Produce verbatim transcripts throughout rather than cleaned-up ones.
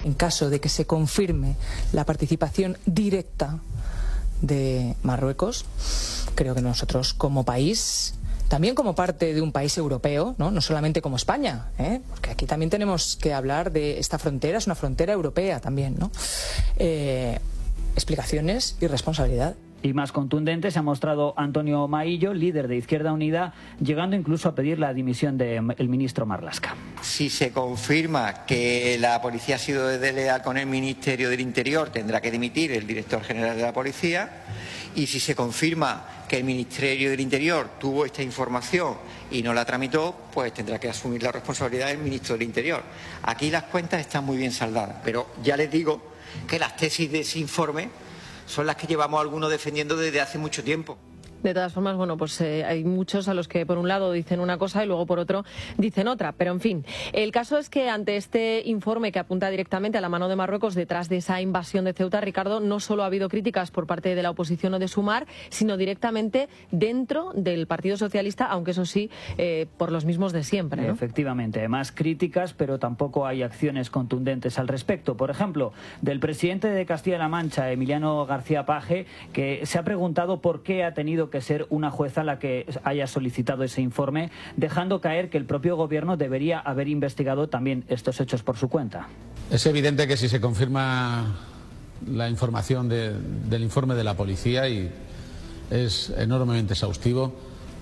En caso de que se confirme la participación directa de Marruecos, creo que nosotros como país, también como parte de un país europeo, no, no solamente como España, ¿eh? Porque aquí también tenemos que hablar de esta frontera, es una frontera europea también, ¿no? Eh, explicaciones y responsabilidad. Y más contundente se ha mostrado Antonio Maillo, líder de Izquierda Unida, llegando incluso a pedir la dimisión del ministro Marlaska. Si se confirma que la policía ha sido desleal con el Ministerio del Interior, tendrá que dimitir el director general de la policía. Y si se confirma que el Ministerio del Interior tuvo esta información y no la tramitó, pues tendrá que asumir la responsabilidad del ministro del Interior. Aquí las cuentas están muy bien saldadas, pero ya les digo que las tesis de ese informe son las que llevamos algunos defendiendo desde hace mucho tiempo. De todas formas, bueno, pues eh, hay muchos a los que por un lado dicen una cosa y luego por otro dicen otra. Pero en fin, el caso es que ante este informe que apunta directamente a la mano de Marruecos detrás de esa invasión de Ceuta, Ricardo, no solo ha habido críticas por parte de la oposición o de Sumar, sino directamente dentro del Partido Socialista, aunque eso sí, eh, por los mismos de siempre, ¿no? Efectivamente, más críticas, pero tampoco hay acciones contundentes al respecto. Por ejemplo, del presidente de Castilla-La Mancha, Emiliano García Paje, que se ha preguntado por qué ha tenido que ser una jueza la que haya solicitado ese informe, dejando caer que el propio gobierno debería haber investigado también estos hechos por su cuenta. Es evidente que si se confirma la información de, del informe de la policía, y es enormemente exhaustivo,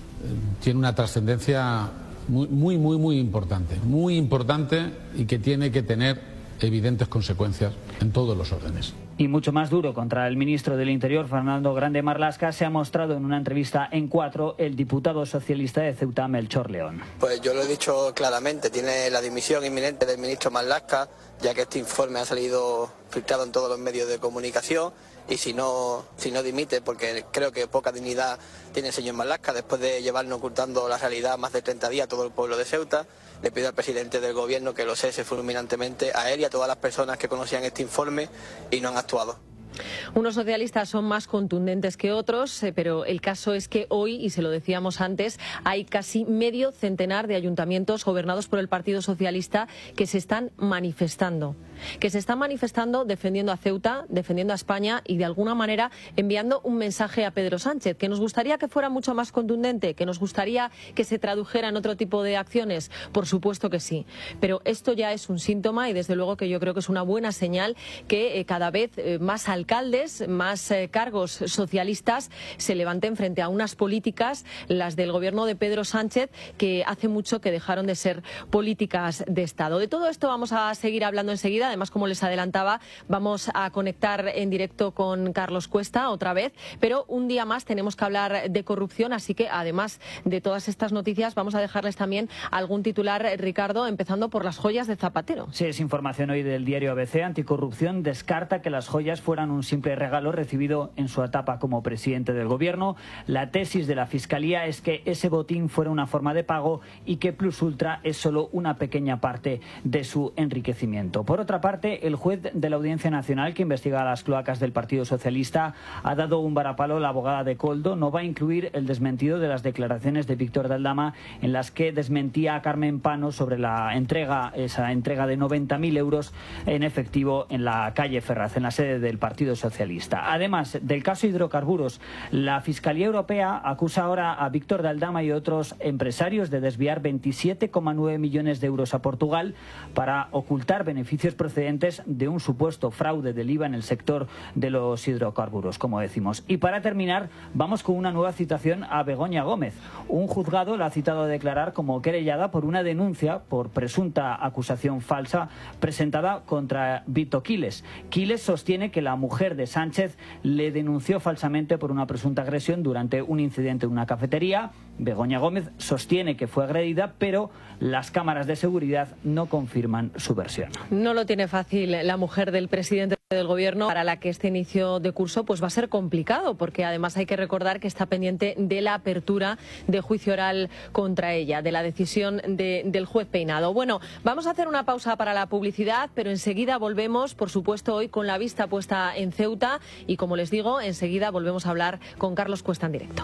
tiene una trascendencia muy, muy, muy, muy importante, muy importante y que tiene que tener evidentes consecuencias en todos los órdenes. Y mucho más duro contra el ministro del Interior, Fernando Grande Marlaska, se ha mostrado en una entrevista en Cuatro el diputado socialista de Ceuta, Melchor León. Pues yo lo he dicho claramente, tiene la dimisión inminente del ministro Marlaska, ya que este informe ha salido filtrado en todos los medios de comunicación, y si no, si no dimite, porque creo que poca dignidad tiene el señor Marlaska después de llevarnos ocultando la realidad más de treinta días a todo el pueblo de Ceuta. Le pido al presidente del gobierno que lo cese fulminantemente a él y a todas las personas que conocían este informe y no han actuado. Unos socialistas son más contundentes que otros, eh, pero el caso es que hoy, y se lo decíamos antes, hay casi medio centenar de ayuntamientos gobernados por el Partido Socialista que se están manifestando. Que se están manifestando defendiendo a Ceuta, defendiendo a España y de alguna manera enviando un mensaje a Pedro Sánchez, que nos gustaría que fuera mucho más contundente, que nos gustaría que se tradujera en otro tipo de acciones. Por supuesto que sí, pero esto ya es un síntoma y desde luego que yo creo que es una buena señal que eh, cada vez eh, más alcaldes, más eh, cargos socialistas se levanten frente a unas políticas, las del gobierno de Pedro Sánchez, que hace mucho que dejaron de ser políticas de Estado. De todo esto vamos a seguir hablando enseguida. Además, como les adelantaba, vamos a conectar en directo con Carlos Cuesta otra vez, pero un día más tenemos que hablar de corrupción, así que además de todas estas noticias vamos a dejarles también algún titular, Ricardo, empezando por las joyas de Zapatero. Sí, es información hoy del diario A B C. Anticorrupción descarta que las joyas fueran un simple regalo recibido en su etapa como presidente del gobierno. La tesis de la Fiscalía es que ese botín fuera una forma de pago y que Plus Ultra es solo una pequeña parte de su enriquecimiento. Por otra parte, el juez de la Audiencia Nacional que investiga las cloacas del Partido Socialista ha dado un varapalo a la abogada de Koldo. No va a incluir el desmentido de las declaraciones de Víctor de Aldama en las que desmentía a Carmen Pano sobre la entrega, esa entrega de noventa mil euros en efectivo en la calle Ferraz, en la sede del Partido Socialista. Además del caso hidrocarburos, la Fiscalía Europea acusa ahora a Víctor de Aldama y otros empresarios de desviar veintisiete coma nueve millones de euros a Portugal para ocultar beneficios procedentes de un supuesto fraude del I V A en el sector de los hidrocarburos, como decimos. Y para terminar, vamos con una nueva citación a Begoña Gómez. Un juzgado la ha citado a declarar como querellada por una denuncia por presunta acusación falsa presentada contra Vito Quiles. Quiles sostiene que la mujer de Sánchez le denunció falsamente por una presunta agresión durante un incidente en una cafetería. Begoña Gómez sostiene que fue agredida, pero las cámaras de seguridad no confirman su versión. No lo tiene fácil la mujer del presidente del gobierno, para la que este inicio de curso pues va a ser complicado, porque además hay que recordar que está pendiente de la apertura de juicio oral contra ella, de la decisión de, del juez Peinado. Bueno, vamos a hacer una pausa para la publicidad, pero enseguida volvemos, por supuesto, hoy con la vista puesta en Ceuta y, como les digo, enseguida volvemos a hablar con Carlos Cuesta en directo.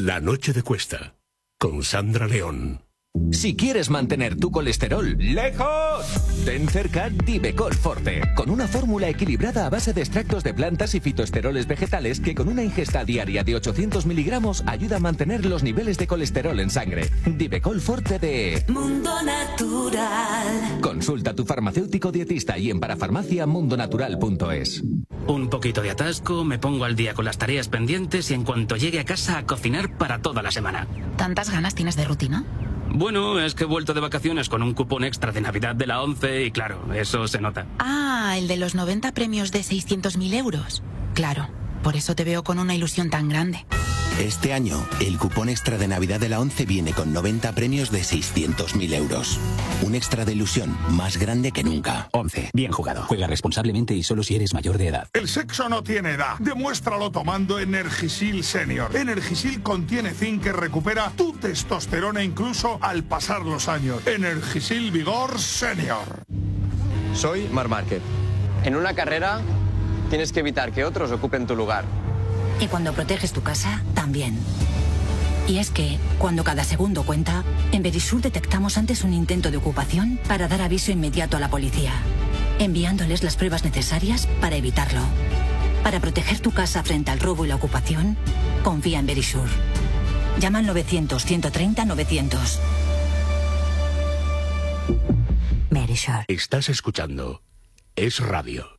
La noche de Cuesta, con Sandra León. Si quieres mantener tu colesterol lejos, ten cerca Divecol Forte, con una fórmula equilibrada a base de extractos de plantas y fitoesteroles vegetales que con una ingesta diaria de ochocientos miligramos ayuda a mantener los niveles de colesterol en sangre. Divecol Forte de Mundo Natural. Consulta a tu farmacéutico dietista y en parafarmacia mundonatural punto es. Un poquito de atasco, me pongo al día con las tareas pendientes y en cuanto llegue a casa a cocinar para toda la semana. ¿Tantas ganas tienes de rutina? Bueno, es que he vuelto de vacaciones con un cupón extra de Navidad de la ONCE y claro, eso se nota. Ah, el de los noventa premios de seiscientos mil euros. Claro, por eso te veo con una ilusión tan grande. Este año, el cupón extra de Navidad de la ONCE viene con noventa premios de seiscientos mil euros. Un extra de ilusión más grande que nunca. ONCE. Bien jugado. Juega responsablemente y solo si eres mayor de edad. El sexo no tiene edad. Demuéstralo tomando Energisil Senior. Energisil contiene zinc que recupera tu testosterona incluso al pasar los años. Energisil Vigor Senior. Soy Marc Márquez. En una carrera tienes que evitar que otros ocupen tu lugar. Y cuando proteges tu casa, también. Y es que, cuando cada segundo cuenta, en Verisur detectamos antes un intento de ocupación para dar aviso inmediato a la policía, enviándoles las pruebas necesarias para evitarlo. Para proteger tu casa frente al robo y la ocupación, confía en Verisur. Llama al novecientos, ciento treinta, novecientos. Verisur. Estás escuchando Es Radio.